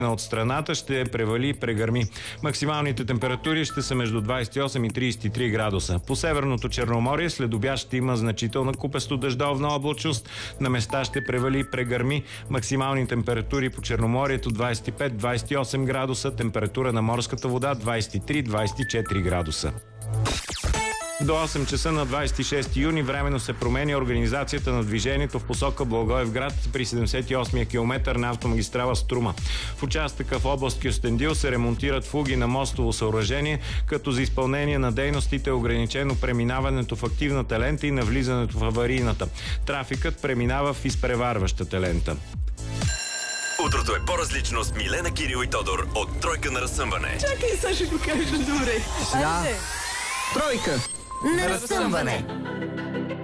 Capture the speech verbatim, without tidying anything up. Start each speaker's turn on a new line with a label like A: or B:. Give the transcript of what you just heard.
A: от страната ще превали и прегърми. Максималните температури ще са между двадесет и осем и тридесет и три градуса. По Северното Черноморие след обяд ще има значителна купесто-дъждовна облачност. На места ще превали и прегърми. Максимални температури по Черноморието двадесет и пет до двадесет и осем градуса. Температура на морската вода двадесет и три до двадесет и четири градуса. До осем часа на двадесет и шести юни временно се променя организацията на движението в посока Благоевград при седемдесет и осмия километър на автомагистрала Струма. В участъка в област Кюстендил се ремонтират фуги на мостово съоръжение, като за изпълнение на дейностите е ограничено преминаването в активната лента и навлизането в аварийната. Трафикът преминава в изпреварващата лента.
B: Утрото е по-различно с Милена, Кирил и Тодор от Тройка на разсъмване.
C: Чакай, сега ще го кажа добре.
D: Сега. Тройка
C: на разсъмване.